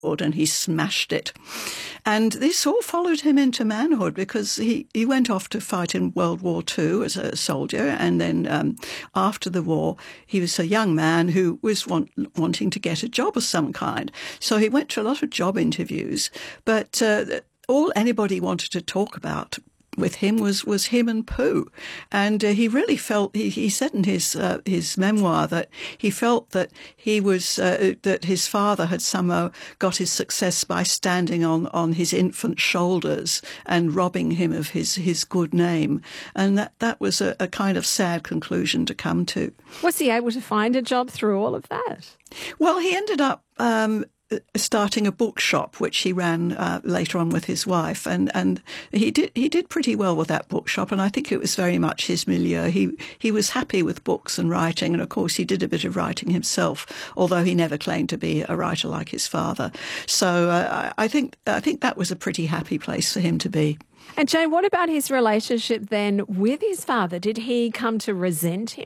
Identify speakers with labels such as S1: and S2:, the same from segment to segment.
S1: and he smashed it. And this all followed him into manhood because he went off to fight in World War II as a soldier. And then after the war, he was a young man who was wanting to get a job of some kind. So he went to a lot of job interviews. But all anybody wanted to talk about with him was him and Pooh. And he really felt, he said in his memoir that he felt that he was, that his father had somehow got his success by standing on his infant shoulders and robbing him of his good name. And that was a kind of sad conclusion to come to.
S2: Was he able to find a job through all of that?
S1: Well, he ended up starting a bookshop, which he ran later on with his wife, and he did pretty well with that bookshop, and I think it was very much his milieu. He was happy with books and writing, and of course he did a bit of writing himself, although he never claimed to be a writer like his father. So I think that was a pretty happy place for him to be.
S2: And Jane, what about his relationship then with his father? Did he come to resent him?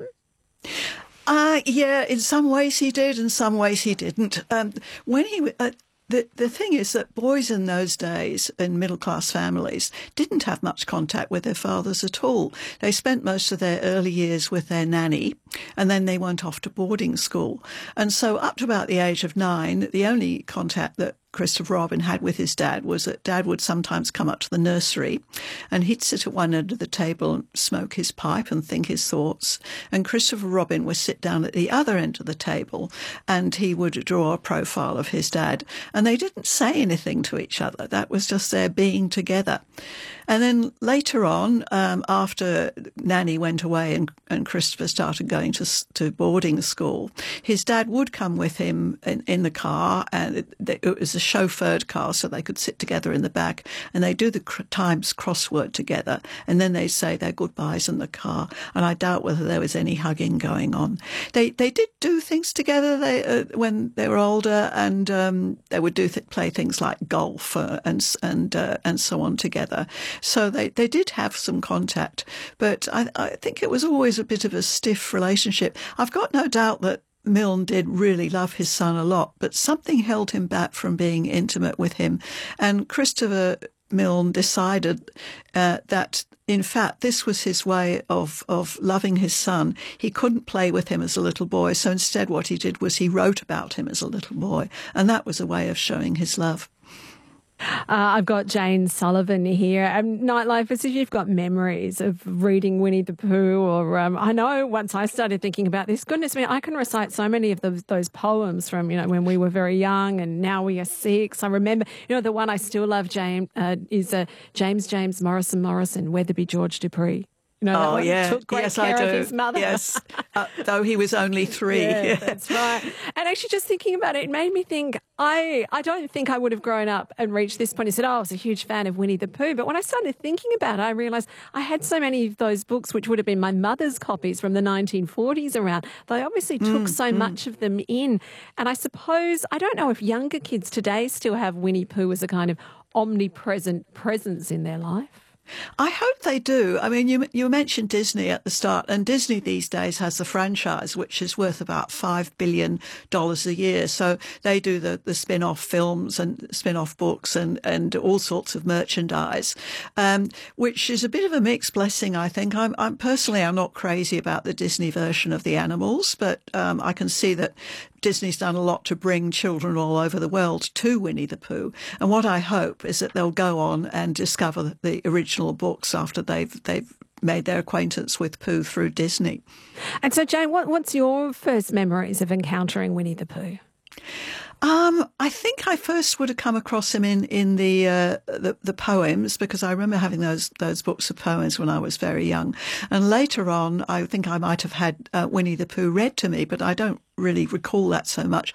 S1: Yeah, in some ways he did, in some ways he didn't. When he the thing is that boys in those days in middle-class families didn't have much contact with their fathers at all. They spent most of their early years with their nanny, and then they went off to boarding school. And so up to about the age of 9, the only contact that Christopher Robin had with his dad was that Dad would sometimes come up to the nursery and he'd sit at one end of the table and smoke his pipe and think his thoughts. And Christopher Robin would sit down at the other end of the table and he would draw a profile of his dad. And they didn't say anything to each other. That was just their being together. And then later on, after Nanny went away and Christopher started going to boarding school, his dad would come with him in the car, and it was a chauffeured car, so they could sit together in the back, and they do the Times crossword together, and then they say their goodbyes in the car. And I doubt whether there was any hugging going on. They did do things together when they were older, and they would play things like golf and so on together. So they did have some contact, but I think it was always a bit of a stiff relationship. I've got no doubt that Milne did really love his son a lot, but something held him back from being intimate with him. And Christopher Milne decided that, in fact, this was his way of loving his son. He couldn't play with him as a little boy, so instead what he did was he wrote about him as a little boy, and that was a way of showing his love.
S2: I've got Jane Sullivan here. Nightlifers, if you've got memories of reading Winnie the Pooh, or I know once I started thinking about this, goodness me, I can recite so many of those poems from, when we were very young and now we are 6. I remember, the one I still love, Jane, is James Morrison, Weatherby George Dupree. Took great care of his mother.
S1: Yes, though he was only 3.
S2: Yeah, that's right. And actually just thinking about it made me think, I don't think I would have grown up and reached this point and said, I was a huge fan of Winnie the Pooh. But when I started thinking about it, I realised I had so many of those books, which would have been my mother's copies from the 1940s around. They obviously took so much of them in. And I suppose, I don't know if younger kids today still have Winnie Pooh as a kind of omnipresent presence in their life.
S1: I hope they do. I mean, you mentioned Disney at the start, and Disney these days has the franchise, which is worth about $5 billion a year. So they do the spin-off films and spin-off books and all sorts of merchandise, which is a bit of a mixed blessing, I think. I'm personally not crazy about the Disney version of the animals, but I can see that Disney's done a lot to bring children all over the world to Winnie the Pooh. And what I hope is that they'll go on and discover the original books after they've made their acquaintance with Pooh through Disney.
S2: And so, Jane, what's your first memories of encountering Winnie the Pooh?
S1: I think I first would have come across him in the poems, because I remember having those books of poems when I was very young. And later on, I think I might have had Winnie the Pooh read to me, but I don't really recall that so much.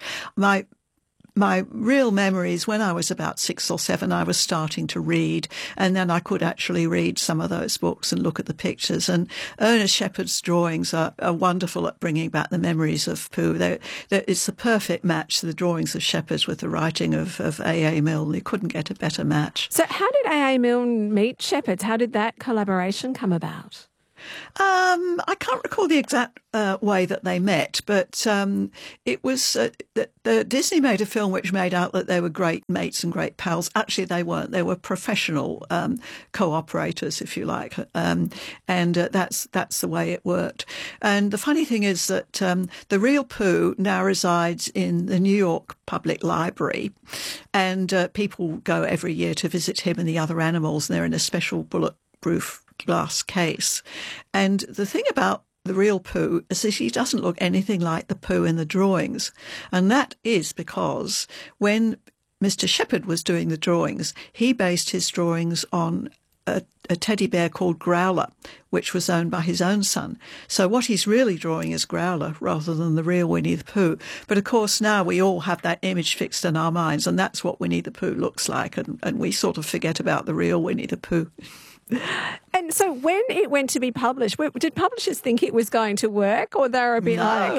S1: My real memories, when I was about 6 or 7, I was starting to read, and then I could actually read some of those books and look at the pictures. And Ernest Shepard's drawings are wonderful at bringing back the memories of Pooh. It's the perfect match, the drawings of Shepard with the writing of A.A. Milne. You couldn't get a better match.
S2: So how did A.A. Milne meet Shepard? How did that collaboration come about?
S1: I can't recall the exact way that they met, but it was the Disney made a film which made out that they were great mates and great pals. Actually, they weren't. They were professional cooperators, if you like, and that's the way it worked. And the funny thing is that the real Pooh now resides in the New York Public Library, and people go every year to visit him and the other animals, and they're in a special bulletproof glass case. And the thing about the real Pooh is that he doesn't look anything like the Pooh in the drawings. And that is because when Mr. Shepherd was doing the drawings, he based his drawings on a teddy bear called Growler, which was owned by his own son. So what he's really drawing is Growler rather than the real Winnie the Pooh. But of course now we all have that image fixed in our minds, and that's what Winnie the Pooh looks like, and we sort of forget about the real Winnie the Pooh.
S2: And so when it went to be published, did publishers think it was going to work, or they were a bit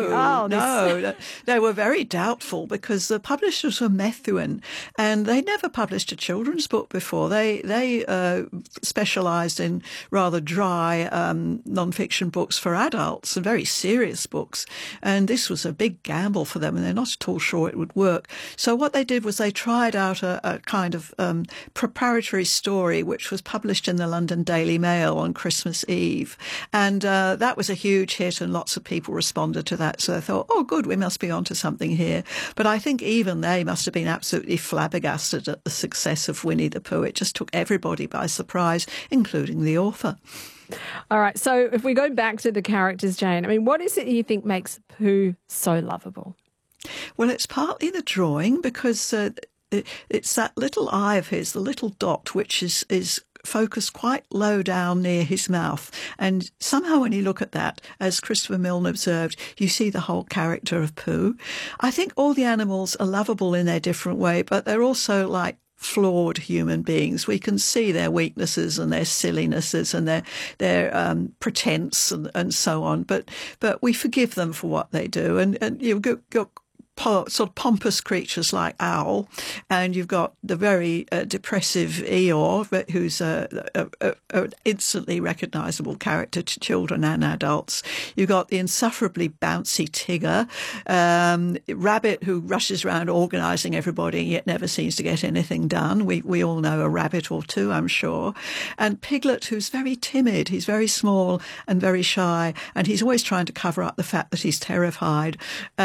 S1: No, they were very doubtful because the publishers were Methuen, and they never published a children's book before. They specialised in rather dry non-fiction books for adults and very serious books, and this was a big gamble for them, and they're not at all sure it would work. So what they did was they tried out a kind of preparatory story which was published in the London Daily Mail on Christmas Eve. And that was a huge hit, and lots of people responded to that. So they thought, oh, good, we must be onto something here. But I think even they must have been absolutely flabbergasted at the success of Winnie the Pooh. It just took everybody by surprise, including the author.
S2: All right. So if we go back to the characters, Jane, I mean, what is it you think makes Pooh so lovable?
S1: Well, it's partly the drawing, because it's that little eye of his, the little dot, which is focused quite low down near his mouth. And somehow when you look at that, as Christopher Milne observed, you see the whole character of Pooh. I think all the animals are lovable in their different way, but they're also like flawed human beings. We can see their weaknesses and their sillinesses and their pretense and so on, but we forgive them for what they do. And you've got sort of pompous creatures like Owl, and you've got the very depressive Eeyore, who's an instantly recognisable character to children and adults. You've got the insufferably bouncy Tigger, Rabbit, who rushes around organising everybody yet never seems to get anything done. We all know a rabbit or two, I'm sure. And Piglet, who's very timid. He's very small and very shy, and he's always trying to cover up the fact that he's terrified.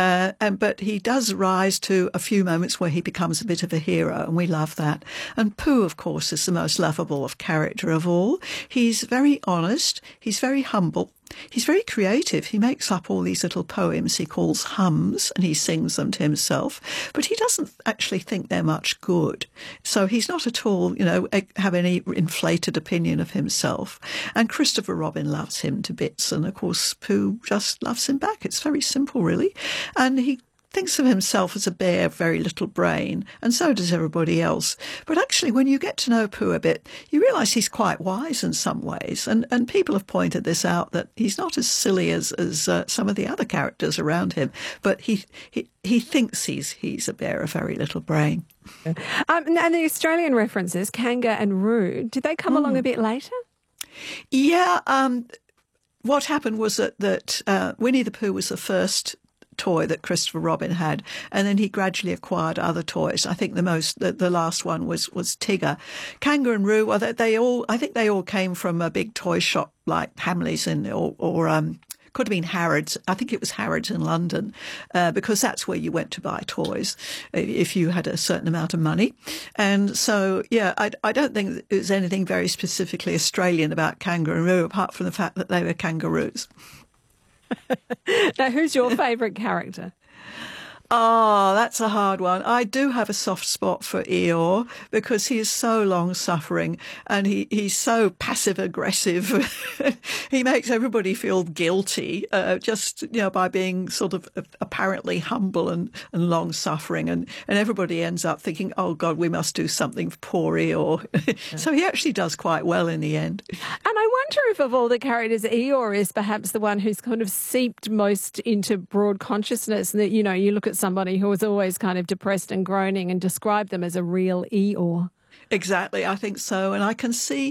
S1: But he does rise to a few moments where he becomes a bit of a hero, and we love that. And Pooh, of course, is the most lovable of character of all. He's very honest. He's very humble. He's very creative. He makes up all these little poems he calls hums, and he sings them to himself. But he doesn't actually think they're much good. So he's not at all, have any inflated opinion of himself. And Christopher Robin loves him to bits. And, of course, Pooh just loves him back. It's very simple, really. And he thinks of himself as a bear of very little brain, and so does everybody else. But actually, when you get to know Pooh a bit, you realise he's quite wise in some ways. And people have pointed this out, that he's not as silly as some of the other characters around him, but he thinks he's a bear of very little brain.
S2: And the Australian references, Kanga and Roo, did they come along a bit later?
S1: Yeah. What happened was that Winnie the Pooh was the first toy that Christopher Robin had, and then he gradually acquired other toys. I think the last one was Tigger. Kanga and Roo, well, I think they all came from a big toy shop like Hamleys or could have been Harrods. I think it was Harrods in London, because that's where you went to buy toys if you had a certain amount of money. And so, yeah, I don't think there's anything very specifically Australian about Kanga and Roo, apart from the fact that they were kangaroos.
S2: Now, who's your favourite character?
S1: Oh, that's a hard one. I do have a soft spot for Eeyore because he is so long-suffering and he's so passive-aggressive. He makes everybody feel guilty by being sort of apparently humble and long-suffering. And everybody ends up thinking, oh, God, we must do something for poor Eeyore. So he actually does quite well in the end.
S2: And I wonder if of all the characters, Eeyore is perhaps the one who's kind of seeped most into broad consciousness. And that, you look at somebody who was always kind of depressed and groaning and describe them as a real Eeyore.
S1: Exactly, I think so, and I can see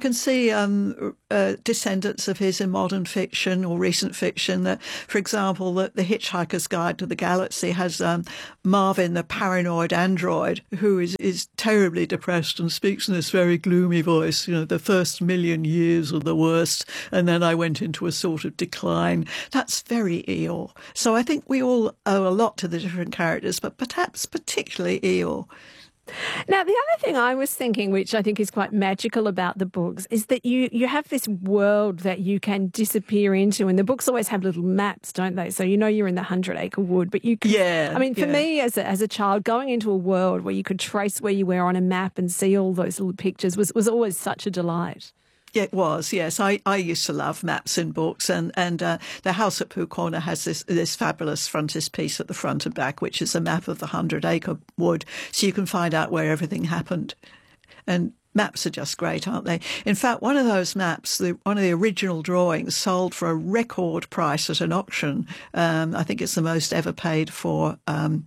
S1: descendants of his in modern fiction or recent fiction. That, for example, the Hitchhiker's Guide to the Galaxy has Marvin, the paranoid android, who is terribly depressed and speaks in this very gloomy voice. You know, the first million years are the worst, and then I went into a sort of decline. That's very Eeyore. So I think we all owe a lot to the different characters, but perhaps particularly Eeyore.
S2: Now, the other thing I was thinking, which I think is quite magical about the books, is that you have this world that you can disappear into, and the books always have little maps, don't they? So you know you're in the 100-acre wood, but you can...
S1: Yeah.
S2: I mean, for me as a child, going into a world where you could trace where you were on a map and see all those little pictures was always such a delight.
S1: It was, yes. I used to love maps in books, and the house at Pooh Corner has this fabulous frontispiece at the front and back, which is a map of the 100-acre wood, so you can find out where everything happened. And maps are just great, aren't they? In fact, one of those maps, one of the original drawings, sold for a record price at an auction. I think it's the most ever paid for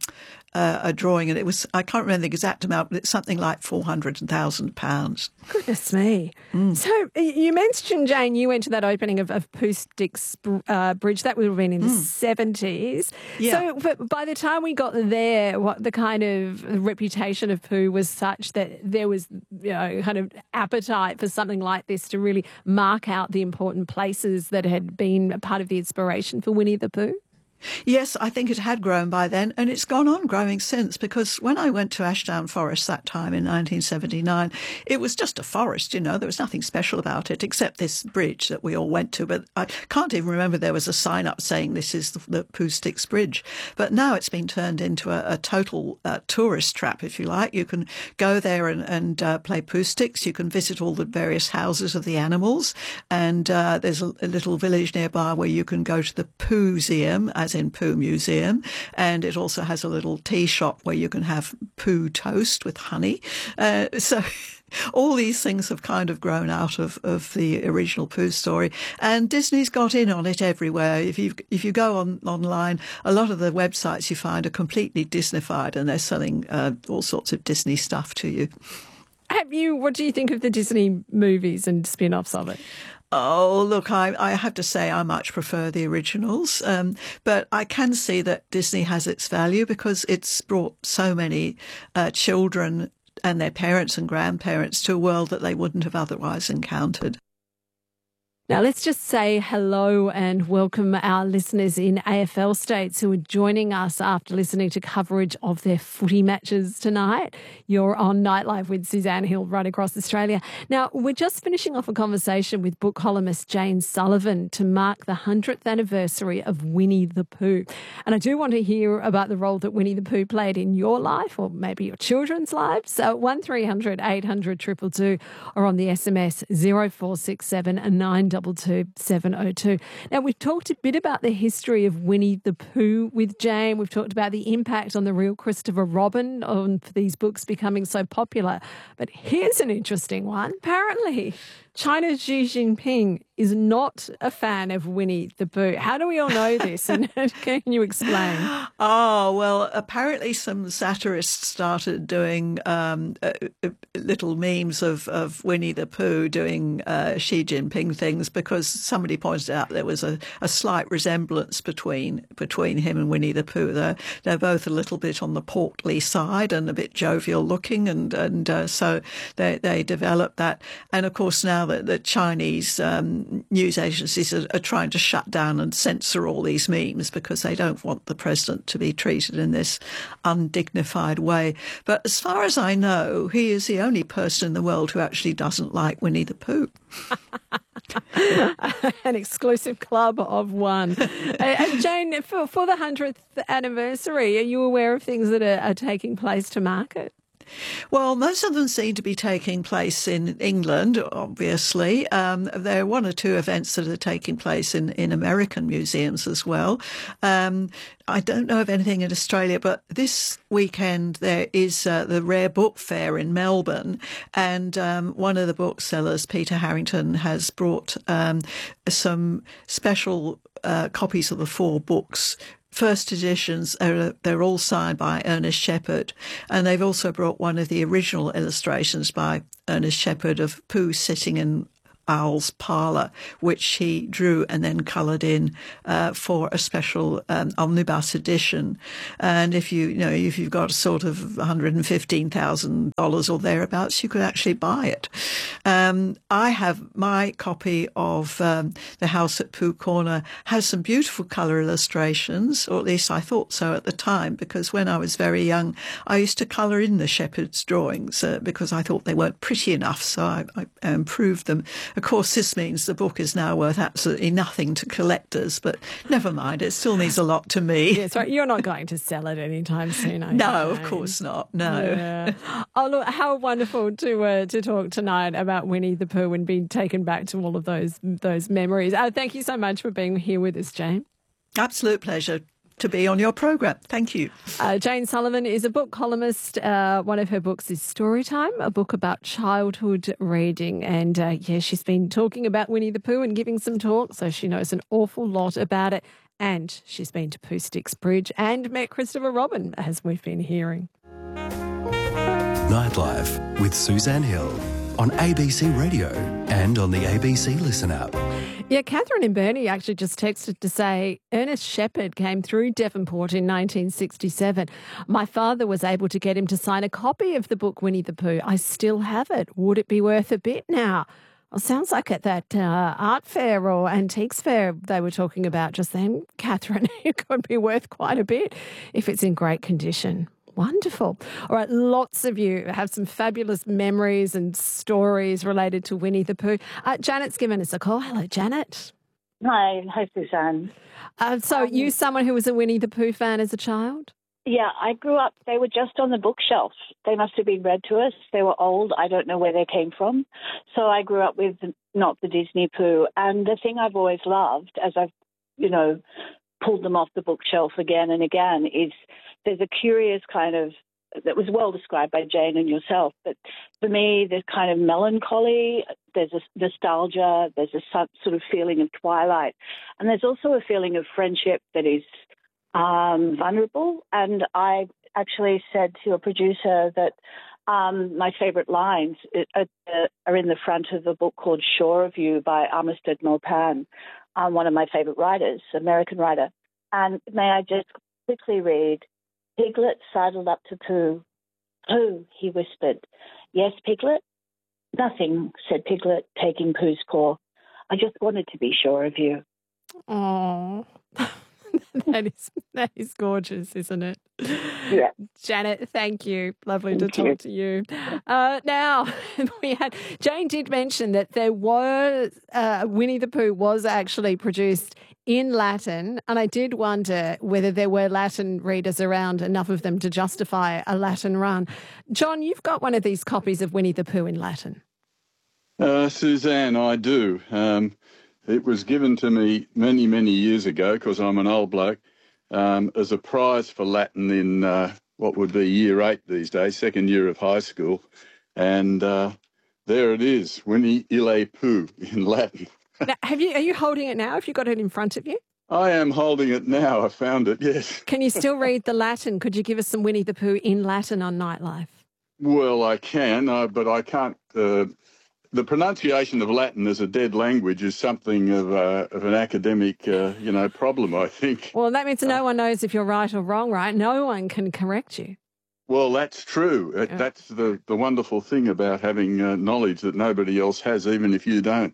S1: a drawing, and it was, I can't remember the exact amount, but it's something like £400,000.
S2: Goodness me. So you mentioned, Jane, you went to that opening of Pooh Sticks Bridge. That would have been in the 70s.
S1: Yeah.
S2: So by the time we got there, what the kind of reputation of Pooh was such that there was, you know, kind of appetite for something like this to really mark out the important places that had been a part of the inspiration for Winnie the Pooh?
S1: Yes, I think it had grown by then, and it's gone on growing since, because when I went to Ashdown Forest that time in 1979, it was just a forest, you know. There was nothing special about it except this bridge that we all went to, but I can't even remember there was a sign up saying this is the Pooh Sticks Bridge. But now it's been turned into a total tourist trap, if you like. You can go there and play Pooh Sticks. You can visit all the various houses of the animals, and there's a little village nearby where you can go to the Pooh-seum, as in Pooh Museum, and it also has a little tea shop where you can have Pooh toast with honey. So all these things have kind of grown out of the original Pooh story, and Disney's got in on it everywhere. If you go online, a lot of the websites you find are completely Disneyfied, and they're selling all sorts of Disney stuff to you.
S2: What do you think of the Disney movies and spin-offs of it?
S1: Oh, look, I have to say I much prefer the originals, but I can see that Disney has its value because it's brought so many children and their parents and grandparents to a world that they wouldn't have otherwise encountered.
S2: Now, let's just say hello and welcome our listeners in AFL states who are joining us after listening to coverage of their footy matches tonight. You're on Nightlife with Suzanne Hill right across Australia. Now, we're just finishing off a conversation with book columnist Jane Sullivan to mark the 100th anniversary of Winnie the Pooh. And I do want to hear about the role that Winnie the Pooh played in your life or maybe your children's lives. So 1300 800 222 or on the SMS 0467 922 702. Now, we've talked a bit about the history of Winnie the Pooh with Jane. We've talked about the impact on the real Christopher Robin on these books becoming so popular. But here's an interesting one. Apparently, China's Xi Jinping is not a fan of Winnie the Pooh. How do we all know this? And can you explain?
S1: Oh, well, apparently some satirists started doing little memes of Winnie the Pooh doing Xi Jinping things because somebody pointed out there was a slight resemblance between him and Winnie the Pooh. They're both a little bit on the portly side and a bit jovial looking, and so they developed that. And of course now the Chinese news agencies are trying to shut down and censor all these memes because they don't want the president to be treated in this undignified way. But as far as I know, he is the only person in the world who actually doesn't like Winnie the Pooh.
S2: An exclusive club of one. Jane, for the 100th anniversary, are you aware of things that are taking place to mark it?
S1: Well, most of them seem to be taking place in England, obviously. There are one or two events that are taking place in American museums as well. I don't know of anything in Australia, but this weekend there is the Rare Book Fair in Melbourne, and one of the booksellers, Peter Harrington, has brought some special copies of the 4 books first editions. They're all signed by Ernest Shepard, and they've also brought one of the original illustrations by Ernest Shepard of Pooh sitting in Owl's parlour, which he drew and then coloured in for a special omnibus edition. And if you've got sort of $115,000 or thereabouts, you could actually buy it. I have my copy of The House at Pooh Corner has some beautiful colour illustrations, or at least I thought so at the time, because when I was very young, I used to colour in the Shepard's drawings because I thought they weren't pretty enough, so I improved them. Of course, this means the book is now worth absolutely nothing to collectors, but never mind, it still means a lot to me.
S2: Yes, right. You're not going to sell it anytime soon, are you?
S1: No, of course not. No.
S2: Yeah. Oh, look, how wonderful to talk tonight about Winnie the Pooh and be taken back to all of those memories. Thank you so much for being here with us, Jane.
S1: Absolute pleasure to be on your program. Thank you.
S2: Jane Sullivan is a book columnist. One of her books is Storytime, a book about childhood reading. And she's been talking about Winnie the Pooh and giving some talks, so she knows an awful lot about it. And she's been to Pooh Sticks Bridge and met Christopher Robin, as we've been hearing.
S3: Nightlife with Suzanne Hill on ABC Radio and on the ABC Listen app.
S2: Yeah, Catherine and Bernie actually just texted to say Ernest Shepard came through Devonport in 1967. My father was able to get him to sign a copy of the book Winnie the Pooh. I still have it. Would it be worth a bit now? Well, sounds like at that art fair or antiques fair they were talking about just then, Catherine, it could be worth quite a bit if it's in great condition. Wonderful. All right, lots of you have some fabulous memories and stories related to Winnie the Pooh. Janet's given us a call. Hello, Janet.
S4: Hi, Suzanne.
S2: So you someone who was a Winnie the Pooh fan as a child?
S4: Yeah, I grew up, they were just on the bookshelf. They must have been read to us. They were old. I don't know where they came from. So I grew up with not the Disney Pooh. And the thing I've always loved, as I've, pulled them off the bookshelf again and again, is there's a curious kind of, that was well described by Jane and yourself, but for me, there's kind of melancholy, there's a nostalgia, there's a sort of feeling of twilight, and there's also a feeling of friendship that is vulnerable. And I actually said to a producer that my favourite lines are in the front of a book called Shore of You by Armistead Maupin, one of my favourite writers, American writer. And may I just quickly read, Piglet sidled up to Pooh. Pooh, he whispered. Yes, Piglet? Nothing, said Piglet, taking Pooh's paw. I just wanted to be sure of you.
S2: Oh, that is gorgeous, isn't it?
S4: Yeah.
S2: Janet, thank you. Lovely to talk to you. Now, Jane did mention that there was, Winnie the Pooh was actually produced in Latin, and I did wonder whether there were Latin readers around, enough of them to justify a Latin run. John, you've got one of these copies of Winnie the Pooh in Latin.
S5: Suzanne, I do. It was given to me many, many years ago, because I'm an old bloke, as a prize for Latin in what would be year 8 these days, second year of high school. And there it is, Winnie Ille Pooh in Latin.
S2: Now, are you holding it now? Have you got it in front of you?
S5: I am holding it now. I found it, yes.
S2: Can you still read the Latin? Could you give us some Winnie the Pooh in Latin on Nightlife?
S5: Well, I can, but I can't. The pronunciation of Latin as a dead language is something of an academic, problem, I think.
S2: Well, that means no one knows if you're right or wrong, right? No one can correct you.
S5: Well, that's true. That's the wonderful thing about having knowledge that nobody else has, even if you don't.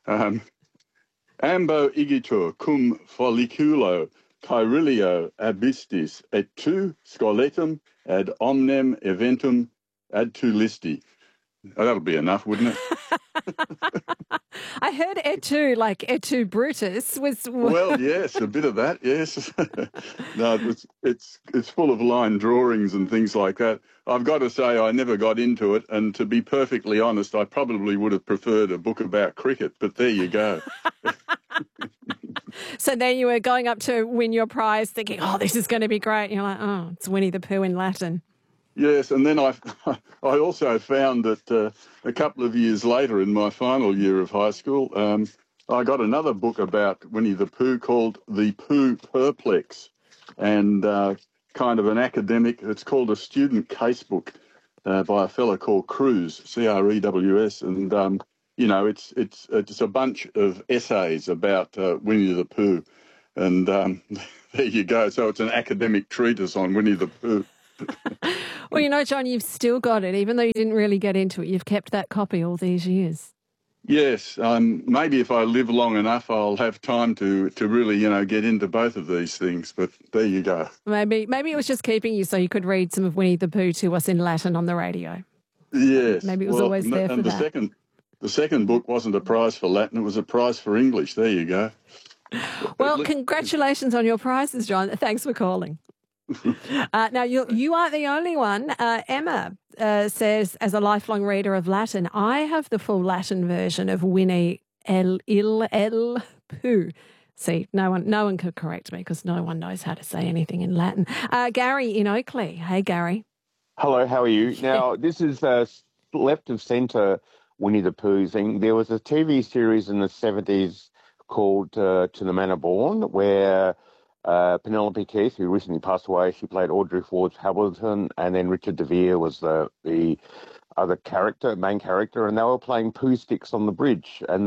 S5: Ambo igitur cum folliculo Caerilio abistis et tu scoletum ad omnem eventum ad tu listi. Oh, that'll be enough, wouldn't it?
S2: I heard et tu, like et tu Brutus was.
S5: Well, yes, a bit of that, yes. No, it's full of line drawings and things like that. I've got to say I never got into it, and to be perfectly honest, I probably would have preferred a book about cricket, but there you go.
S2: So there you were going up to win your prize thinking, oh, this is going to be great. And you're like, oh, it's Winnie the Pooh in Latin.
S5: Yes, and then I also found that a couple of years later in my final year of high school, I got another book about Winnie the Pooh called The Pooh Perplex, and kind of an academic. It's called a student casebook by a fellow called Crews, Crews, and it's a bunch of essays about Winnie the Pooh, and there you go. So it's an academic treatise on Winnie the Pooh.
S2: Well, John, you've still got it, even though you didn't really get into it. You've kept that copy all these years.
S5: Yes, maybe if I live long enough, I'll have time to really, get into both of these things. But there you go.
S2: Maybe it was just keeping you so you could read some of Winnie the Pooh to us in Latin on the radio.
S5: Yes.
S2: Maybe it was always there for that.
S5: The second book wasn't a prize for Latin; it was a prize for English. There you go.
S2: Well, congratulations on your prizes, John. Thanks for calling. Now, you aren't the only one. Emma says, as a lifelong reader of Latin, I have the full Latin version of Winnie el Pooh. See, no one could correct me because no one knows how to say anything in Latin. Gary in Oakley. Hey, Gary.
S6: Hello, how are you? Now, this is left of centre Winnie the Pooh thing. There was a TV series in the 70s called To the Manor Born, where Penelope Keith, who recently passed away, she played Audrey Ford's Hamilton, and then Richard de Vere was the other character, main character, and they were playing Pooh sticks on the bridge, and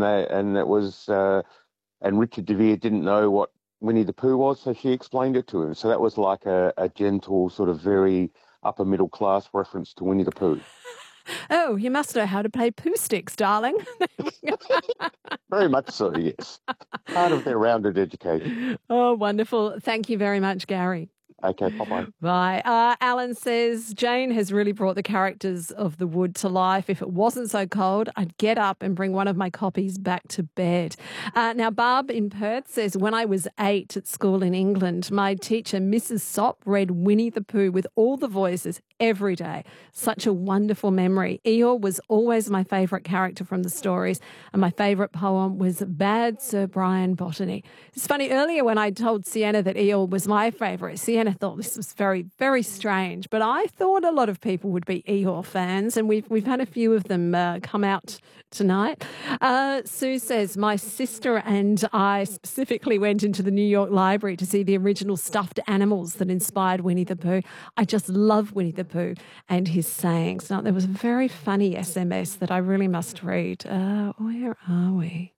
S6: Richard de Vere didn't know what Winnie the Pooh was, so she explained it to him. So that was like a gentle, sort of very upper middle class reference to Winnie the Pooh.
S2: Oh, you must know how to play Pooh sticks, darling.
S6: Very much so, yes. Part of their rounded education.
S2: Oh, wonderful. Thank you very much, Gary.
S6: Okay, bye-bye.
S2: Bye. Alan says, Jane has really brought the characters of The Wood to life. If it wasn't so cold, I'd get up and bring one of my copies back to bed. Now, Barb in Perth says, when I was 8 at school in England, my teacher, Mrs. Sop, read Winnie the Pooh with all the voices every day. Such a wonderful memory. Eeyore was always my favourite character from the stories, and my favourite poem was Bad Sir Brian Botany. It's funny, earlier when I told Sienna that Eeyore was my favourite, Sienna thought this was very, very strange, but I thought a lot of people would be Eeyore fans, and we've had a few of them come out tonight. Sue says, my sister and I specifically went into the New York Library to see the original stuffed animals that inspired Winnie the Pooh. I just love Winnie the Pooh and his sayings. Now, there was a very funny SMS that I really must read. Where are we?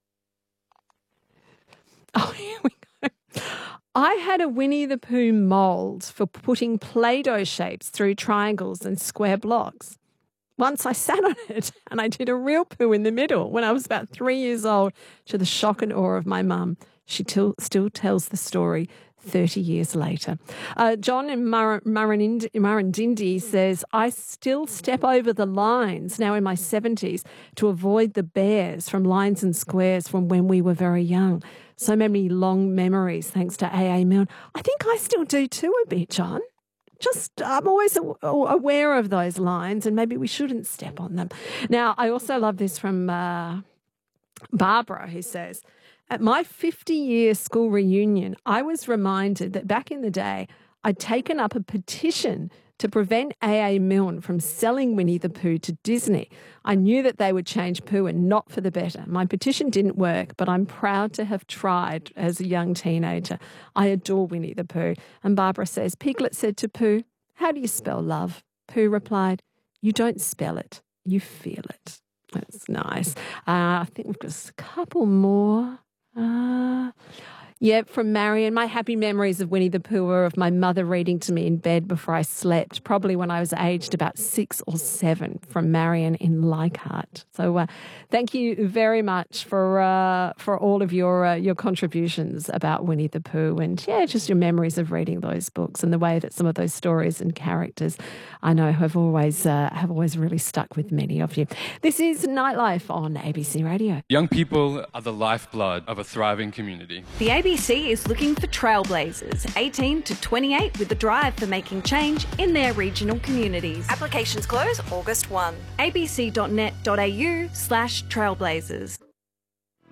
S2: Oh, here we go. I had a Winnie the Pooh mould for putting Play-Doh shapes through triangles and square blocks. Once I sat on it and I did a real poo in the middle when I was about 3 years old, to the shock and awe of my mum. She still tells the story 30 years later. John in Murrindindi says, I still step over the lines now in my 70s to avoid the bears from lines and squares from when we were very young. So many long memories thanks to A.A. Milne. I think I still do too a bit, John. I'm always aware of those lines and maybe we shouldn't step on them. Now, I also love this from Barbara, who says, at my 50-year school reunion, I was reminded that back in the day, I'd taken up a petition to prevent A.A. Milne from selling Winnie the Pooh to Disney. I knew that they would change Pooh and not for the better. My petition didn't work, but I'm proud to have tried as a young teenager. I adore Winnie the Pooh. And Barbara says, Piglet said to Pooh, how do you spell love? Pooh replied, you don't spell it, you feel it. That's nice. I think we've got a couple more. From Marion. My happy memories of Winnie the Pooh are of my mother reading to me in bed before I slept, probably when I was aged about 6 or 7, from Marion in Leichhardt. So thank you very much for all of your contributions about Winnie the Pooh and, just your memories of reading those books and the way that some of those stories and characters I know have always really stuck with many of you. This is Nightlife on ABC Radio.
S7: Young people are the lifeblood of a thriving community.
S8: The ABC is looking for trailblazers, 18 to 28, with the drive for making change in their regional communities. Applications close August 1. abc.net.au/trailblazers.